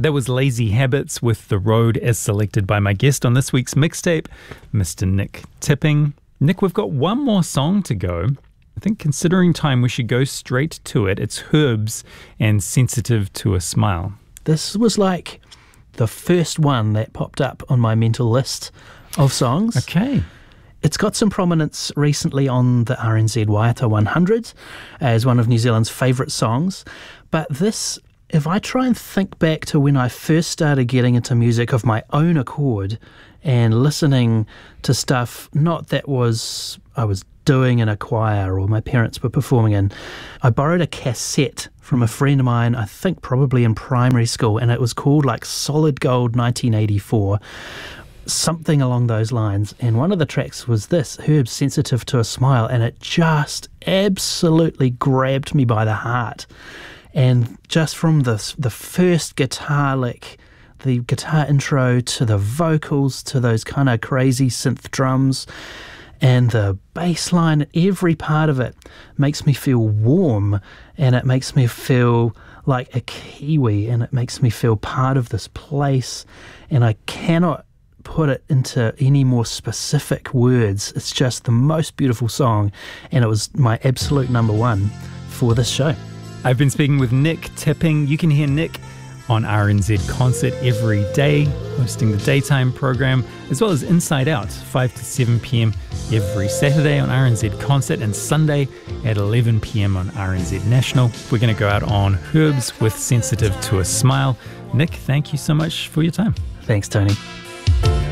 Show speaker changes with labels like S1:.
S1: That was Lazy Habits with The Road, as selected by my guest on this week's mixtape, Mr. Nick Tipping. Nick, we've got one more song to go. I think considering time, we should go straight to it. It's Herbs and Sensitive to a Smile.
S2: This was like the first one that popped up on my mental list of songs.
S1: Okay.
S2: It's got some prominence recently on the RNZ Waiata 100 as one of New Zealand's favourite songs. But this, if I try and think back to when I first started getting into music of my own accord and listening to stuff not that I was doing in a choir or my parents were performing in, I borrowed a cassette from a friend of mine, I think probably in primary school, and it was called like Solid Gold 1984, something along those lines. And one of the tracks was this, Herbs Sensitive to a Smile, and it just absolutely grabbed me by the heart. And just from the first guitar lick, the guitar intro, to the vocals, to those kind of crazy synth drums, and the bass line, every part of it makes me feel warm, and it makes me feel like a Kiwi, and it makes me feel part of this place, and I cannot put it into any more specific words. It's just the most beautiful song, and it was my absolute number one for this show.
S1: I've been speaking with Nick Tipping. You can hear Nick on RNZ Concert every day, hosting the daytime program, as well as Inside Out, 5 to 7 p.m. every Saturday on RNZ Concert, and Sunday at 11 p.m. on RNZ National. We're going to go out on Herbs with Sensitive to a Smile. Nick, thank you so much for your time.
S2: Thanks, Tony.